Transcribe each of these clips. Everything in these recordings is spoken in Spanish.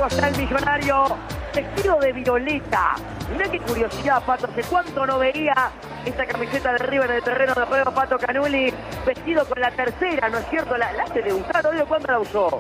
largo está el millonario, vestido de violeta. Mirá qué curiosidad, Pato, hace cuánto no veía esta camiseta de River en el terreno de juego. Pato Canuli, vestido con la tercera, ¿no es cierto? ¿La hace de usar? ¿No digo cuándo la usó?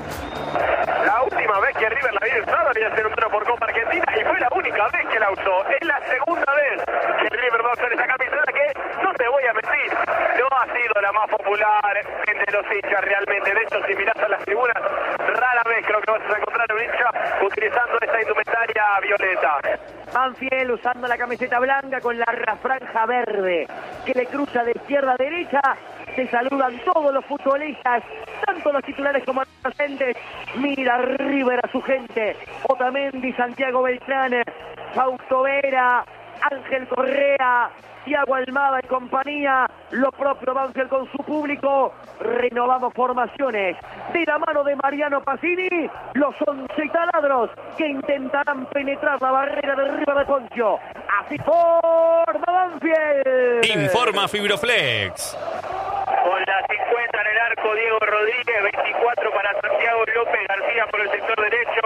La última vez que River la había usado había sido un trono por Copa Argentina y fue la única vez que la usó. Es la segunda vez que River va a usar esa camiseta que, no te voy a mentir, no ha sido la más popular entre los hinchas realmente. De hecho, si mirás a las tribunas, rara vez creo que vas a encontrar un hincha utilizando esta indumentaria violeta. Banfield usando la camiseta blanca con la franja verde que le cruza de izquierda a derecha. Se saludan todos los futbolistas, tanto los titulares como los docentes. Mira River a su gente. Otamendi, Santiago Beltrán, Fausto Vera, Ángel Correa, Thiago Almada y compañía. Lo propio Banfield con su público. Renovamos formaciones de la mano de Mariano Pacini. Los 11 taladros que intentarán penetrar la barrera de River de Poncio. Así forma Banfield. Informa Fibroflex. Con la 50 en el arco, Diego Rodríguez, 24 para Santiago López García por el sector derecho,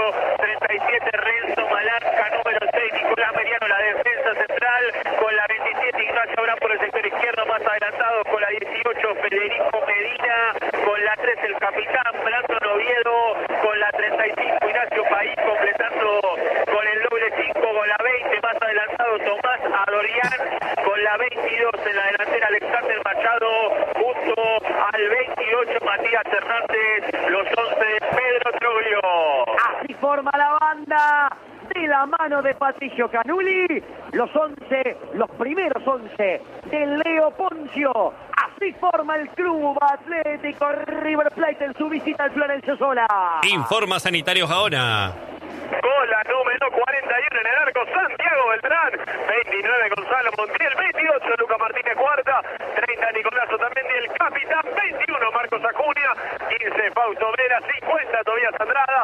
37 Renzo Malarca, número 6 Nicolás Meriano, la defensa central, con la 27 Ignacio Abraham por el sector izquierdo, más adelantado con la 18 Federico Medina, con la 3 el capitán Brandon Oviedo, con la 35 Ignacio País, completando con el doble 5, con la 20 más adelantado Tomás Adorián, con la 22 en la delantera Alexander Machado, junto al 28 Matías Hernández, los 11 de Pedro Troglio. Así forma la banda de la mano de Patricio Canuli. Los 11, los primeros 11 de Leo Poncio. Así forma el Club Atlético River Plate en su visita al Florencio Sola. Informa Sanitario Gaona. Con la número 41 en el arco, Santiago Beltrán, 29 Gonzalo Montiel, 28 Luca Martínez Cuarta, 30 Nicolás Otamendi, el capitán, 21 Marcos Acuña, 15 Fausto Vera, 50 Tobías Andrada,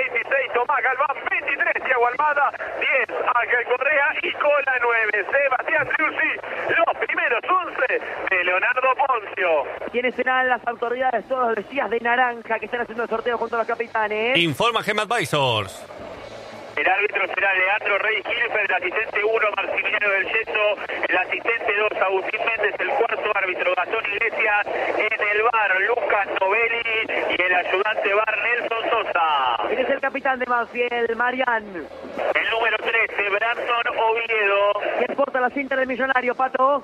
26 Tomás Galván, 23 Thiago Almada, 10 Ángel Correa y con la 9 Sebastián Triusi, los primeros 11 de Leonardo Poncio. ¿Quiénes serán las autoridades todos vestidas de naranja que están haciendo el sorteo junto a los capitanes? Informa Gem Advisors. El árbitro será Leandro Rey Gilfer, el asistente 1 Maximiliano del Yeso, el asistente 2 Agustín Méndez, el cuarto árbitro Gastón Iglesias, en el VAR Lucas Novelli y el ayudante VAR Nelson Sosa. ¿Quién es el capitán de Banfield? Marian. El número 13 Brandon Oviedo. ¿Quién porta la cinta del millonario, Pato?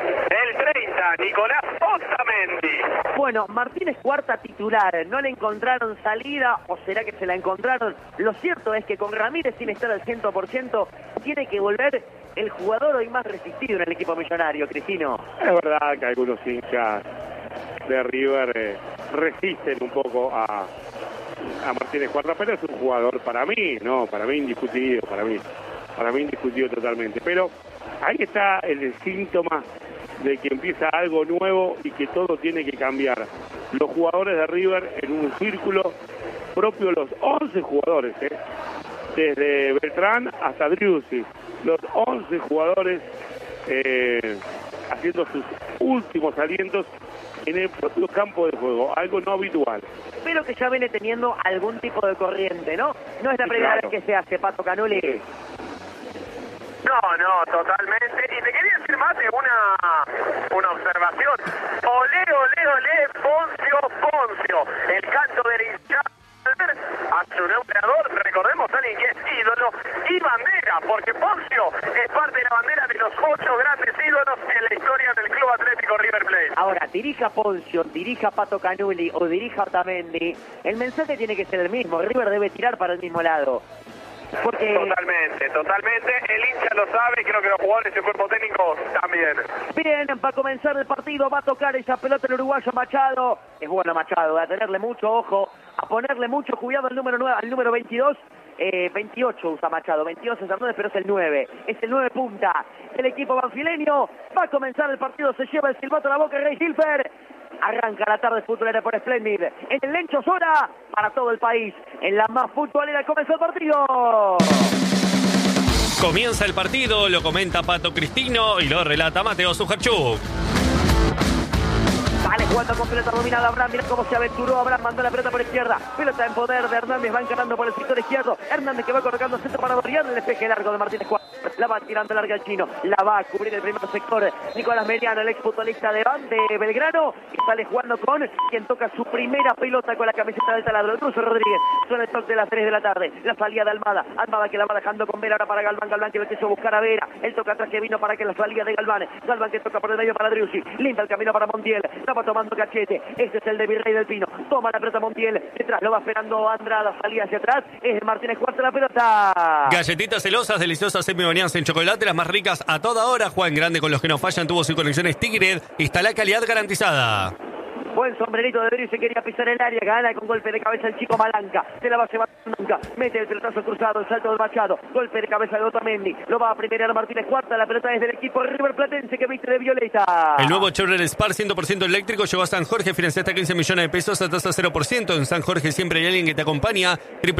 El 30 Nicolás Otamendi. Bueno, Martínez Cuarta titular, ¿no le encontraron salida o será que se la encontraron? Lo cierto es que con Ramírez sin estar al 100% tiene que volver el jugador hoy más resistido en el equipo millonario, Cristino. Es verdad que algunos hinchas de River resisten un poco a Martínez Cuarta, pero es un jugador para mí indiscutido, para mí indiscutido totalmente. Pero ahí está el síntoma de que empieza algo nuevo y que todo tiene que cambiar. Los jugadores de River en un círculo propio, los 11 jugadores, desde Beltrán hasta Driussi, los 11 jugadores haciendo sus últimos alientos en el propio campo de juego, algo no habitual. Pero que ya viene teniendo algún tipo de corriente, ¿no? No es la primera vez que se hace, Pato Canuli. No, totalmente. Y te quería decir más de una observación. Olé, Poncio. El canto del hinchado a su nombrador, recordemos alguien que es ídolo y bandera, porque Poncio es parte de la bandera de los 8 grandes ídolos en la historia del Club Atlético River Plate. Ahora, dirija Poncio, dirija Pato Canuli o dirija Otamendi, el mensaje tiene que ser el mismo. River debe tirar para el mismo lado. Porque... Totalmente. El hincha lo sabe, creo que los jugadores y el cuerpo técnico también. Bien, para comenzar el partido va a tocar esa pelota el uruguayo Machado. Es bueno Machado, a tenerle mucho ojo, a ponerle mucho cuidado al número 9, al número 22. 28 usa Machado, 22 es Hernández, pero es el 9. Es el 9 punta. El equipo banfileño va a comenzar el partido, se lleva el silbato a la boca Rey Gilfer. Arranca la tarde futbolera por Splendid. En el Lencho Sola, para todo el país. En la más futbolera comenzó el partido. Comienza el partido, lo comenta Pato Cristino y lo relata Mateo Sujarchuk. Sale jugando con pelota dominada Abraham. Mira cómo se aventuró Abraham. Mandó la pelota por izquierda. Pelota en poder de Hernández. Va encarando por el sector izquierdo. Hernández que va colocando centro para Dorian. El despeje largo de Martínez Cuadra. La va tirando larga el chino. La va a cubrir el primer sector. Nicolás Mediano, el ex futbolista de Belgrano. Y sale jugando con quien toca su primera pelota con la camiseta del taladro. El Ruso Rodríguez. Son el toque de las 3 de la tarde. La salida de Almada. Almada que la va dejando con Vera ahora para Galván. Galván que lo quiso buscar a Vera. El toque atrás que vino para que la salida de Galván. Galván que toca por el medio para Driussi. Limpia el camino para Montiel. La va tomando Cachete. Este es el de Virrey del Pino. Toma la pelota Montiel. Detrás lo va esperando Andrada. Salida hacia atrás. Es Martínez Cuarta la pelota. Galletitas celosas, deliciosas, semi-bañadas en chocolate, las más ricas a toda hora. Juan Grande con los que no fallan, tubos y conexiones Tigred. Instala calidad garantizada. Buen sombrerito de Driussi, quería pisar el área, gana con golpe de cabeza el chico Malanca, se la va a llevar nunca, mete el pelotazo cruzado, el salto del Machado, golpe de cabeza de Otamendi, lo va a primerear Martínez Cuarta, la pelota es del equipo River Platense que viste de violeta. El nuevo Chevrolet Spar 100% eléctrico llegó a San Jorge, financia hasta 15 millones de pesos a tasa 0%. En San Jorge siempre hay alguien que te acompaña.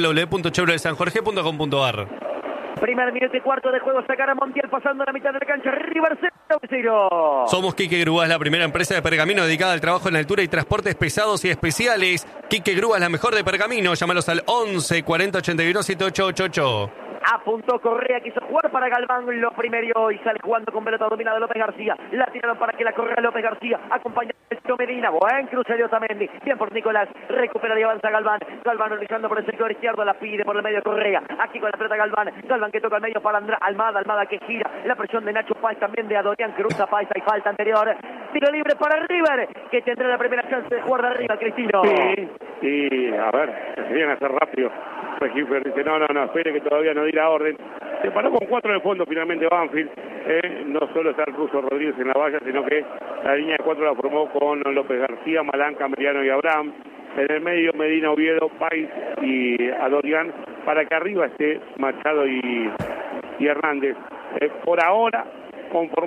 www.chevroletsanjorge.com.ar. Primer minuto y cuarto de juego, sacar a Montiel pasando la mitad de la cancha, River 0-0. Somos Quique Grúas, la primera empresa de pergamino dedicada al trabajo en altura y transportes pesados y especiales. Quique Grúas, la mejor de pergamino. Llámalos al 11 40 81 7888. Apuntó Correa, quiso jugar para Galván, lo primero y sale jugando con pelota dominada López García. La tiraron para que la corra López García, acompañado de Tito Medina. Buen cruce de Otamendi, bien por Nicolás, recupera y avanza Galván. Galván realizando por el sector izquierdo, la pide por el medio Correa. Aquí con la pelota Galván, Galván que toca al medio para Almada, Almada que gira. La presión de Nacho Páez también de Adorián, cruza Páez, hay falta anterior. Tiro libre para River, que tendrá la primera chance de jugar de arriba, Cristino. Sí, a ver, se querían hacer rápido. Giffer dice, no, espere que todavía no di la orden. Se paró con 4 de fondo finalmente Banfield. No solo está el Ruso Rodríguez en la valla, sino que la línea de 4 la formó con López García, Malanca, Mediano y Abraham. En el medio Medina, Oviedo, Páez y Adorián, para que arriba esté Machado y Hernández. Por ahora, conforme